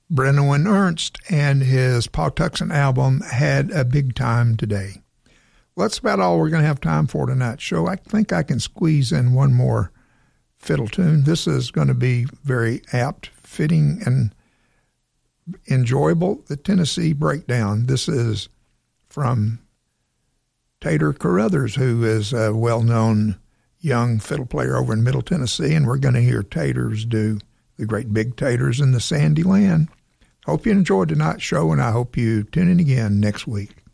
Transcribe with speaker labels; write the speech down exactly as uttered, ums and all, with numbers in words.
Speaker 1: Brennan Ernst and his Pawtuxet album, Had a Big Time Today. Well, that's about all we're going to have time for tonight's show. I think I can squeeze in one more fiddle tune. This is going to be very apt, fitting, and enjoyable. The Tennessee Breakdown. This is from Tater Carruthers, who is a well-known young fiddle player over in Middle Tennessee, and we're going to hear Taters do The Great Big Taters in the Sandy Land. Hope you enjoyed tonight's show, and I hope you tune in again next week.